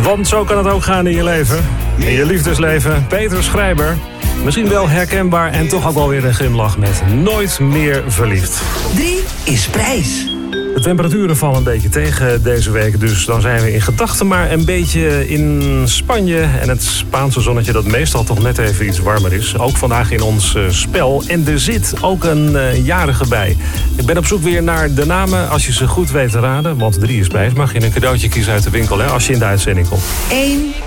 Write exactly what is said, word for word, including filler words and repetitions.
Want zo kan het ook gaan in je leven. In je liefdesleven. Peter Schrijber. Misschien wel herkenbaar en toch ook wel weer een glimlach met Nooit meer verliefd. Drie is prijs. De temperaturen vallen een beetje tegen deze week, dus dan zijn we in gedachten maar een beetje in Spanje. En het Spaanse zonnetje dat meestal toch net even iets warmer is. Ook vandaag in ons uh, spel. En er zit ook een uh, jarige bij. Ik ben op zoek weer naar de namen. Als je ze goed weet te raden, want drie is prijs, mag je een cadeautje kiezen uit de winkel, hè, als je in de uitzending komt. één.